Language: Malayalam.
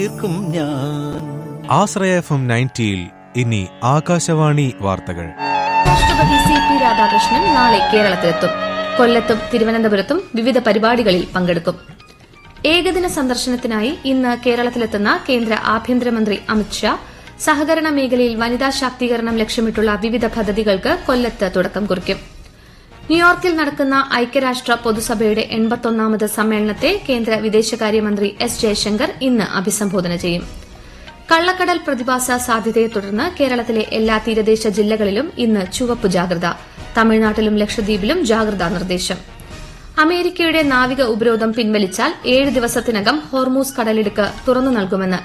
ആശ്രയ FM 90-ൽ ഇനി ആകാശവാണി വാർത്തകൾ. രാഷ്ട്രപതി CP രാധാകൃഷ്ണൻ നാളെ കേരളത്തിലെത്തും. കൊല്ലത്തും തിരുവനന്തപുരത്തും വിവിധ പരിപാടികളിൽ പങ്കെടുക്കും. ഏകദിന സന്ദർശനത്തിനായി ഇന്ന് കേരളത്തിലെത്തുന്ന കേന്ദ്ര ആഭ്യന്തരമന്ത്രി അമിത്ഷാ സഹകരണ മേഖലയിൽ വനിതാ ശാക്തീകരണം ലക്ഷ്യമിട്ടുള്ള വിവിധ പദ്ധതികൾക്ക് കൊല്ലത്ത് തുടക്കം കുറിക്കും. ന്യൂയോർക്കിൽ നടക്കുന്ന ഐക്യരാഷ്ട്ര പൊതുസഭയുടെ 81ാമത് സമ്മേളനത്തെ കേന്ദ്ര വിദേശകാര്യമന്ത്രി S. ജയശങ്കർ ഇന്ന് അഭിസംബോധന ചെയ്യും. കള്ളക്കടൽ പ്രതിഭാസ സാധ്യതയെ തുടർന്ന് കേരളത്തിലെ എല്ലാ തീരദേശ ജില്ലകളിലും ഇന്ന് ചുവപ്പ് ജാഗ്രത. തമിഴ്നാട്ടിലും ലക്ഷദ്വീപിലും ജാഗ്രതാ നിർദ്ദേശം. അമേരിക്കയുടെ നാവിക ഉപരോധം പിൻവലിച്ചാൽ 7 ദിവസത്തിനകം ഹോർമൂസ് കടലിടുക്ക് തുറന്നു നൽകുമെന്ന്